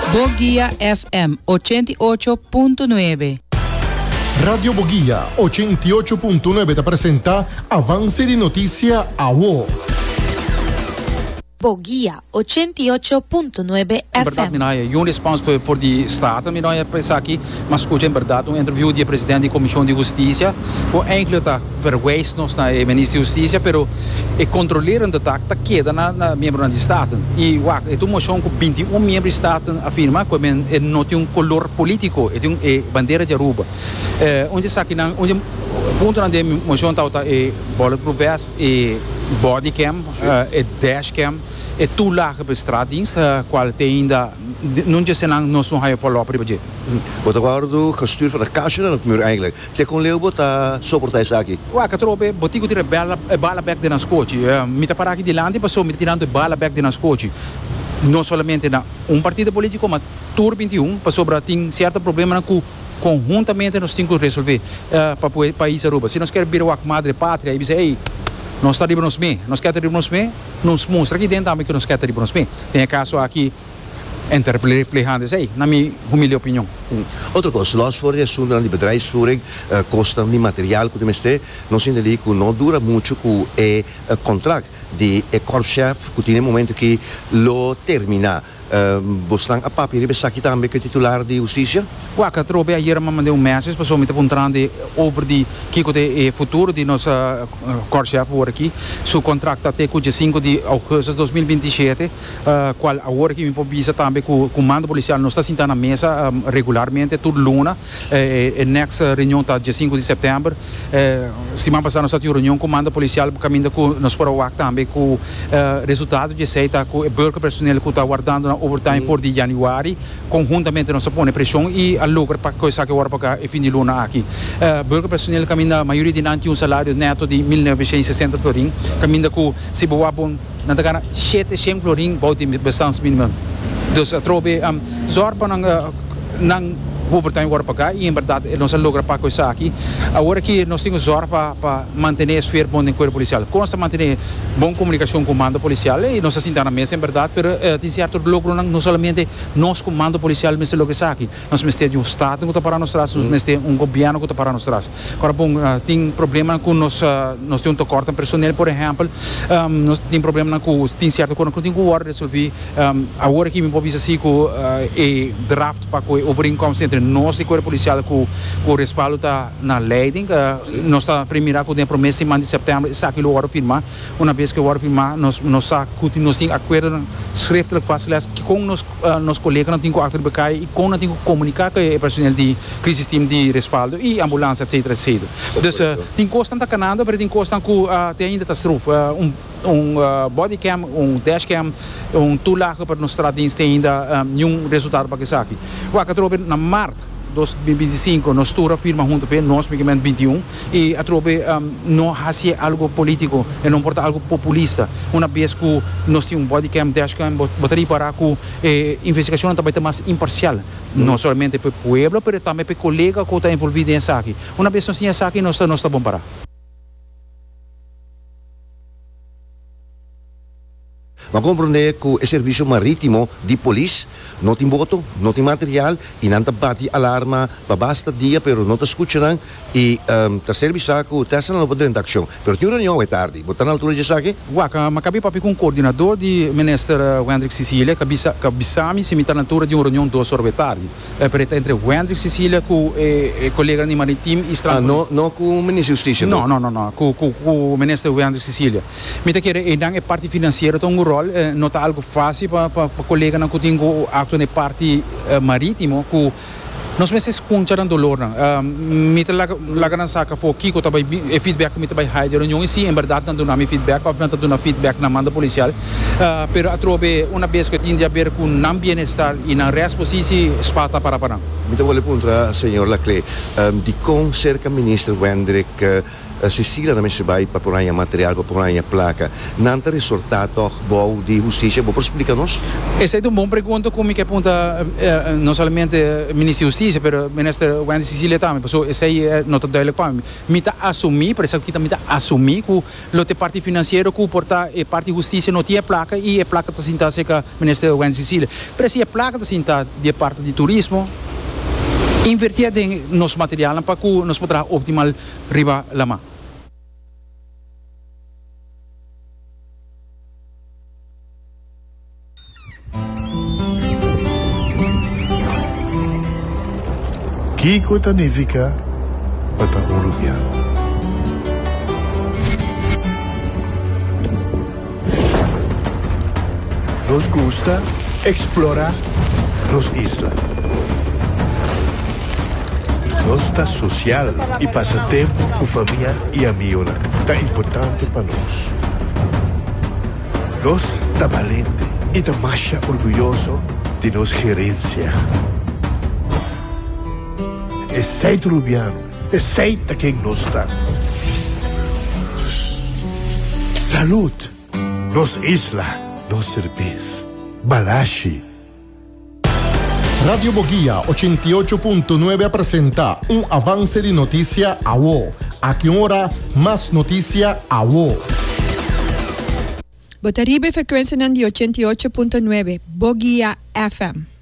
Boguia FM 88.9. Radio Boguia 88.9 te presenta Avance di Notizia a UO. Boguia 88.9 FM. Verdade, minha, um responsável por de Estado, minha, pensa aqui, mas escuta em verdade interview do presidente da Comissão de Justiça, o eigenlijk tá verwijst nos na ministro de Justiça, pero e controlerando tá queda na membro do Estado. E é uma moção com 21 membros do Estado afirma que não tem color político, tem bandeira de Aruba. Onde está aqui onde ponto na moção tá bulletproof vest e body cam, dash cam, toelagen bij straatdienst, qual ainda não disse nós não hebben follow-up para fazer. Wat agora do gestuurd van de kastje dan ook meer eigenlijk. Te kon Leeuwen ta soportar isso aqui. Wa que trobe botigo tira bala back de nas coche. Mita para aqui de lande passou mita tirando bala back de nas coche. Não somente na partido político, mas tur 21 passou para tem certo problema com conjuntamente nós temos que resolver para o país Aruba. Se nós queremos vir a madre pátria e dizer, ei, nós queremos nos mostra aqui dentro também que nós queremos tem caso aqui entre reflejando aí, na minha humilde opinião. Outra coisa, nós fora assunto de bedrijfsvoering, kosten de materiaal que temos ter, nós ainda ali que não dura muito com o contrato de korpschef que tem momento que lo termina. Boslang a papier hebben sakje também que titular de justiça? Wa que trobe ayer me mandou mensagem para me apontando over die kiko de futuro de nossa korpschef voor aqui, seu contrato até com dia 5 de agosto de 2027, qual agora que me provisa também com o comando policial nós está sentando na mesa regularmente toda luna, next reunião tá dia 5 de setembro, semana passada nós tivemos reunião com o comando policial caminho com nós para o também com resultado de seita com o burger personal que está guardando na overtime for de januari, conjuntamente nós põe pressão e a lucro para coisa que agora para fim de luna aqui. Burger personal caminho a maioria de nanti salário neto de 1960 florin, caminho com se boa bom na tagana 700 florin bouti bestans minimum. Dus trobe zorg para nang overtime agora para cá e em verdade nós logra para coisa aqui. Agora que nós temos zorg para manter a esfera bom em corpo policial, consta manter boa comunicação com o comando policial e nós assim na mesa em verdade, pero tem certo logro não somente nós comando policial mas logra isso aqui. Nós temos um estado que está para nós trás, nós temos governo que está para nós trás. Agora bom tem problema com nós temos corte personal, por exemplo, nós tem problema com tem certo quando tem que agora resolver agora que me pode assim com draft para o overeenkomst entre nós e corpo policial com o respaldo está na leiding, nós está primeira com a promessa em de setembro, isso aqui agora firmar, uma vez que agora firmar nós temos acordo schriftelijk vastgelegd que com nos colegas não tem que achter bekijken e com não tem que comunicar com o personal de crisis team de respaldo e ambulância etc. Dus tem costa canando, mas tem costa com tem ainda está struf body cam, dash cam, toelagen para nos straatdienst tem ainda nenhum resultado para que aqui. O que trobe na março 2025 nós toda firma junto com nós movimento 21 e a trobe não hace algo político e não porta algo populista uma vez que nós temos body cam, dash cam, botaria para que investigação também está mais imparcial não somente para o povo, mas também para o colega que está envolvido nessa aqui. Uma vez nós temos essa aqui, nós está bom para. Maar compreender que o serviço marítimo de polícia não tem boto, não tem material e não bate alarma para basta dia, pero não te escutam e o serviço que o testa não pode ter ação. Pero tem reunião é tarde, botar na altura de saque? Waka, mas cabe papi com o coordenador de ministro Wendrik Cecília, cabisami se mitar na altura de uma reunião 2 horas da tarde. Pereta entre Wendrik Cecília com o colega de marítimo e estrangeiro. Não com o ministro de Justiça? Não, com o ministro Wendrik Cecília. Mita quer é parte financeira tem rol, não está algo fácil para colega não que tem ato na parte marítimo que nós mesmos escutam dolor não mita lá na saca foi que eu também feedback que mita vai hide reunião e sim em verdade não dá feedback obviamente dá feedback na manda policial pero a trobe uma vez que tinha a ver com não bem-estar e na resposta espata para mita vou lhe perguntar senhor Laclé de com cerca ministro Wendrik Sicilia na se vai para porare material, para porare placa. Nanta resultado toch bom de justiça, vou explicar-nos? Essa é uma boa pergunta como que aponta não somente o Ministro da Justiça, mas o Ministro da Sicília também. Porque essa é não está duidelijk para mim. Me está assumir, por isso que também está assumir que a parte financeira que porta a parte justiça não tinha placa e a placa está sentada com o Ministro da Sicília. Por isso a placa está sentada de parte de turismo. Invertir em nosso material para que nós poderá optimal riba lama. Kiko significa para Uruguaiano. Nos gusta explorar las islas. Nos está social y pasatiempo con familia y amigos. Está importante para nos. Nos está valiente y está más orgulloso de nos gerencia. Es ser uruguaiano, es ser quien nos está. Salud, nos isla. Nos cerveza, Balashi. Radio Boguía 88.9 presenta un avance de noticia a WO. A qué hora más noticia a WO. Botaribe frecuencia de 88.9 Boguía FM.